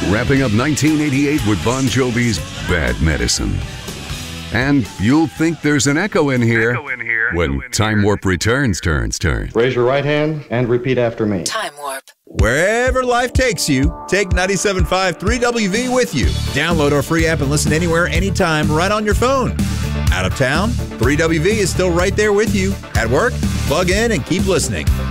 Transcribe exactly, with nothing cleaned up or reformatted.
wrapping up nineteen eighty-eight with Bon Jovi's Bad Medicine. And you'll think there's an echo in here, echo in here when echo in Time here. Warp returns, turns, turns. Raise your right hand and repeat after me. Time Warp. Wherever life takes you, take ninety-seven point five three W V with you. Download our free app and listen anywhere, anytime, right on your phone. Out of town, three W V is still right there with you. At work, plug in and keep listening.